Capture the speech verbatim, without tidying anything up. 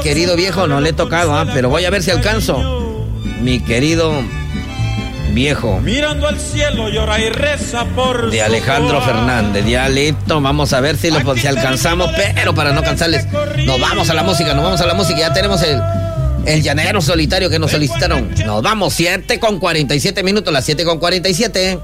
querido viejo, no le he tocado, ¿eh? Pero voy a ver si alcanzo. Mi querido viejo. Mirando al cielo llora y reza por de Alejandro Fernández. Ya listo, vamos a ver si lo si alcanzamos, pero para no cansarles, nos vamos a la música, nos vamos a la música. Ya tenemos el, el llanero solitario que nos solicitaron. Nos vamos, siete con cuarenta y siete minutos, las siete con cuarenta y siete.